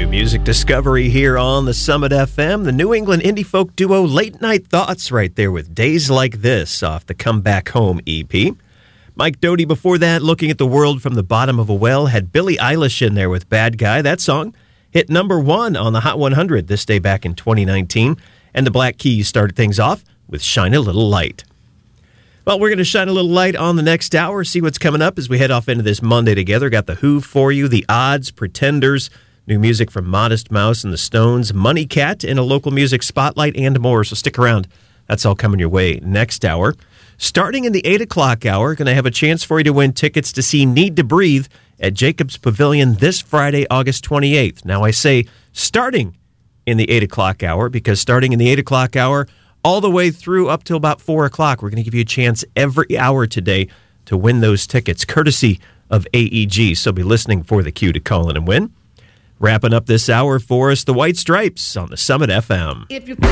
Music discovery here on the Summit FM. The New England indie folk duo Late Night Thoughts right there with Days Like This off the Come Back Home EP. Mike Doty before that, Looking at the World from the Bottom of a Well, had Billie Eilish in there with Bad Guy. That song hit number 1 on the Hot 100 this day back in 2019. And the Black Keys started things off with Shine a Little Light. Well, we're going to shine a little light on the next hour, see what's coming up as we head off into this Monday together. Got The Who for you, The Odds, Pretenders, new music from Modest Mouse and the Stones, Money Cat, and a local music spotlight, and more. So stick around. That's all coming your way next hour. Starting in the 8 o'clock hour, going to have a chance for you to win tickets to see Need to Breathe at Jacobs Pavilion this Friday, August 28th. Now, I say starting in the 8 o'clock hour because starting in the 8 o'clock hour all the way through up till about 4 o'clock, we're going to give you a chance every hour today to win those tickets, courtesy of AEG. So be listening for the cue to call in and win. Wrapping up this hour for us, the White Stripes on the Summit FM.